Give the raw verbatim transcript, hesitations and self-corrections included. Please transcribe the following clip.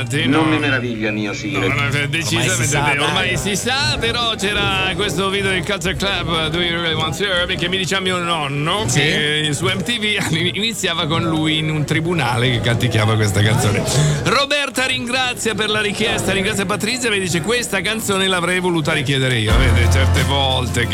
infatti. Non no. mi meraviglia mio Sire. No, no, decisamente ormai si sa, ormai si sa, però c'era questo video del Culture Club Do You Really Want Her, perché mi diceva mio nonno sì? che su M T V iniziava con lui in un tribunale che canticchiava questa canzone. Roberta ringrazia per la richiesta, ringrazia Patrizia, mi dice questa canzone l'avrei voluta richiedere io, vede, certe volte che